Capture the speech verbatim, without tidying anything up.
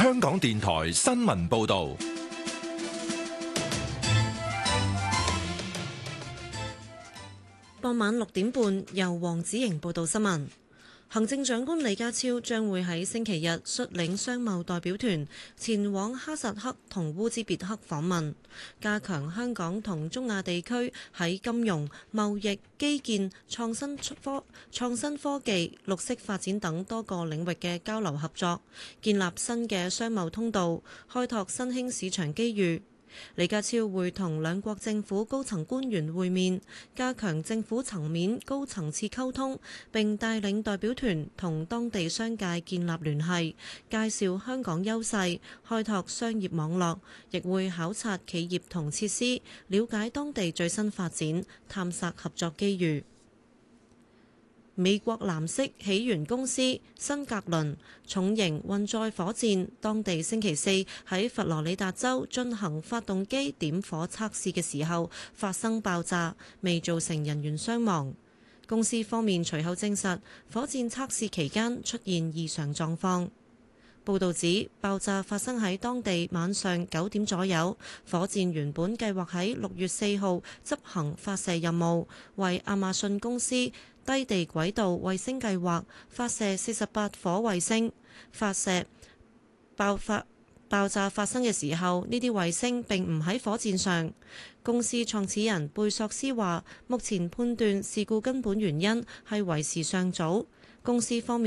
香港電台新聞報道。 傍晚六點半，由黃子瑩報道新聞。行政長官李家超將會喺星期日率領商貿代表團前往哈薩克同烏茲別克訪問，加強香港同中亞地區喺金融、貿易、基建、創新科、創新科技、綠色發展等多個領域嘅交流合作，建立新嘅商貿通道，開拓新興市場機遇。李家超會同兩國政府高層官員會面，加強政府層面高層次溝通，並帶領代表團同當地商界建立聯繫，介紹香港優勢，開拓商業網絡，亦會考察企業同設施，了解當地最新發展，探索合作機遇。美國藍色起源公司新格倫重型運載火箭，當地星期四喺佛羅里達州進行發動機點火測試嘅時候發生爆炸，未造成人員傷亡。公司方面隨後證實，火箭測試期間出現異常狀況。報導指，爆炸發生喺當地晚上九點左右，火箭原本計劃喺六月四號執行發射任務，為亞馬遜公司低地軌道衛星計劃發射四十八顆衛星。發射爆發爆炸發生嘅時候，呢啲衛星並唔喺火箭上。公司創始人貝索斯話：目前判斷事故根本原因係為時尚早。公司方面